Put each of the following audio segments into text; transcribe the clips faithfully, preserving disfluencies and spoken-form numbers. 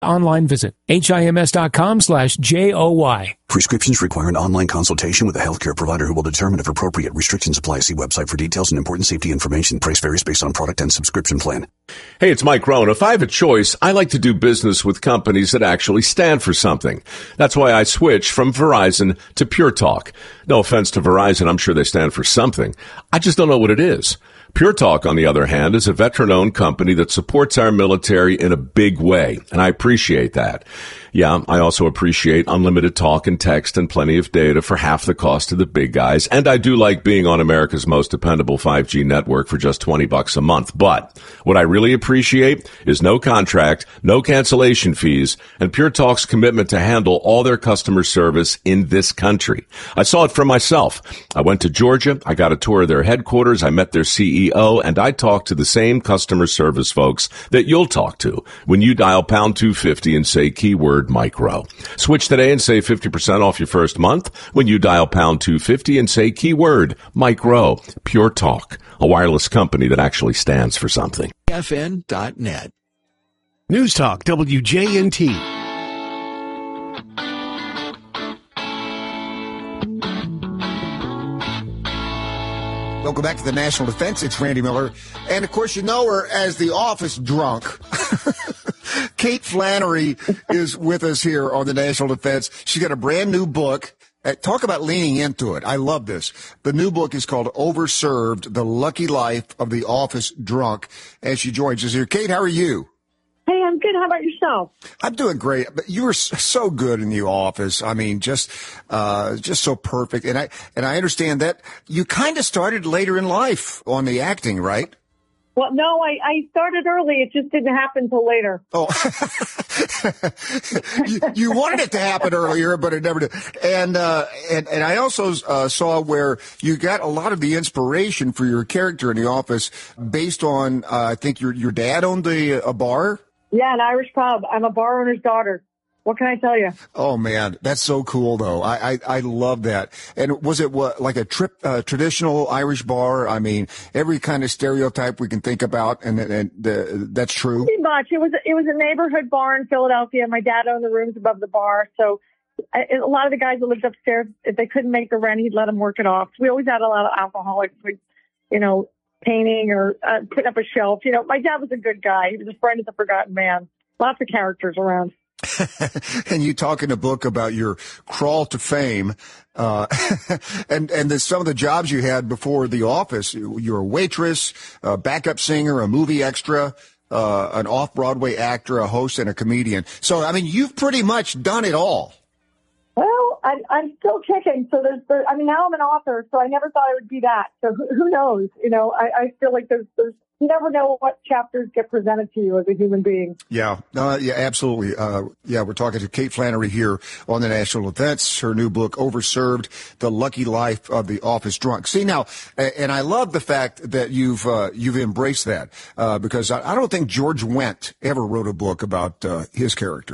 Online visit, hims.com slash J-O-Y. Prescriptions require an online consultation with a healthcare provider who will determine if appropriate. Restrictions apply. See website for details and important safety information. Price varies based on product and subscription plan. Hey, it's Mike Rohn. If I have a choice, I like to do business with companies that actually stand for something. That's why I switched from Verizon to Pure Talk. No offense to Verizon, I'm sure they stand for something. I just don't know what it is. Pure Talk, on the other hand, is a veteran-owned company that supports our military in a big way, and I appreciate that. Yeah, I also appreciate unlimited talk and text and plenty of data for half the cost of the big guys, and I do like being on America's most dependable five G network for just twenty bucks a month. But what I really appreciate is no contract, no cancellation fees, and Pure Talk's commitment to handle all their customer service in this country. I saw it for myself. I went to Georgia, I got a tour of their headquarters, I met their C E O, and I talked to the same customer service folks that you'll talk to when you dial pound two fifty and say keyword Mike Rowe. Switch today and save fifty percent off your first month when you dial pound two fifty and say keyword Mike Rowe. Pure Talk, a wireless company that actually stands for something. F N dot net. News Talk W J N T. Welcome back to the National Defense. It's Randy Miller. And, of course, you know her as the office drunk. Kate Flannery is with us here on the National Defense. She's got a brand new book. Uh, talk about leaning into it. I love this. The new book is called Overserved, The Lucky Life of the Office Drunk. And she joins us here. Kate, how are you? Hey, I'm good. How about yourself? I'm doing great. But you were so good in the office. I mean, just, uh, just so perfect. And I, and I understand that you kind of started later in life on the acting, right? Well, no, I, I started early. It just didn't happen until later. Oh, you, you wanted it to happen earlier, but it never did. And, uh, and, and I also, uh, saw where you got a lot of the inspiration for your character in The Office based on, uh, I think your, your dad owned a, a bar. Yeah, an Irish pub. I'm a bar owner's daughter. What can I tell you? Oh man, that's so cool though. I, I, I love that. And was it what, like a trip, uh, traditional Irish bar? I mean, every kind of stereotype we can think about, and, and the, that's true. Pretty much. It was, it was a neighborhood bar in Philadelphia. My dad owned the rooms above the bar. So I, a lot of the guys that lived upstairs, if they couldn't make the rent, he'd let them work it off. We always had a lot of alcoholics, with, you know, painting or uh, putting up a shelf. You know, my dad was a good guy. He was a friend of the forgotten man. Lots of characters around. And you talk in a book about your crawl to fame, uh, and, and the, some of the jobs you had before The Office. You're a waitress, a backup singer, a movie extra, uh, an off-Broadway actor, a host, and a comedian. So, I mean, you've pretty much done it all. Well, I, I'm still kicking. So there's, there, I mean, now I'm an author, so I never thought I would be that. So who, who knows? You know, I, I feel like there's, there's, you never know what chapters get presented to you as a human being. Yeah, uh, yeah, absolutely. Uh, yeah, we're talking to Kate Flannery here on the National Defense. Her new book, Overserved, The Lucky Life of the Office Drunk. See, now, and I love the fact that you've, uh, you've embraced that, uh, because I, I don't think George Wendt ever wrote a book about, uh, his character.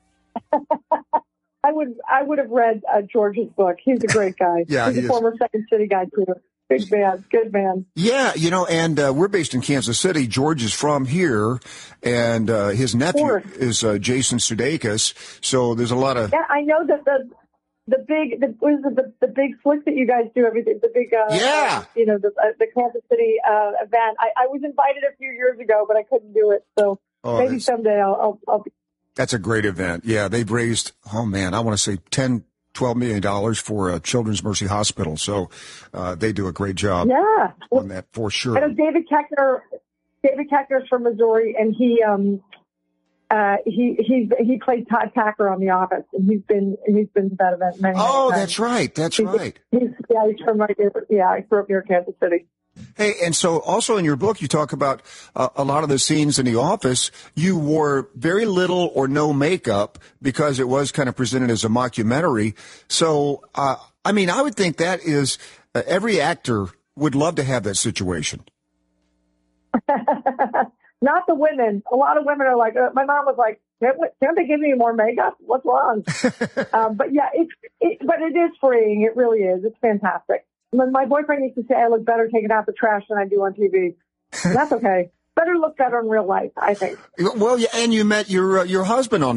I would, I would have read uh, George's book. He's a great guy. Yeah, he's he a is. former Second City guy too. Big man, good man. Yeah, you know, and uh, we're based in Kansas City. George is from here, and uh, his nephew is uh, Jason Sudeikis. So there's a lot of yeah. I know that the the big the what is it, the, the big flick that you guys do everything the big uh, yeah uh, you know the uh, the Kansas City uh, event. I, I was invited a few years ago, but I couldn't do it. So oh, maybe someday I'll I'll. I'll be- That's a great event. Yeah, they've raised oh man, I want to say ten. twelve million dollars for uh, Children's Mercy Hospital. So uh, they do a great job yeah. on that for sure. I know David Keckner, David Keckner's from Missouri, and he um uh he he he played Todd Packer on The Office, and he's been he's been to that event many, many Oh, times. that's right. That's he's, right. He's, yeah, he's from right here. Yeah, I grew up near Kansas City. Hey, and so also in your book, you talk about uh, a lot of the scenes in The Office. You wore very little or no makeup because it was kind of presented as a mockumentary. So, uh, I mean, I would think that is uh, every actor would love to have that situation. Not the women. A lot of women are like, uh, my mom was like, can't, can't they give me more makeup? What's wrong? um, but yeah, it's, it, but it is freeing. It really is. It's fantastic. My boyfriend used to say I look better taking out the trash than I do on T V. That's okay. Better look better in real life, I think. Well, yeah, and you met your uh, your husband on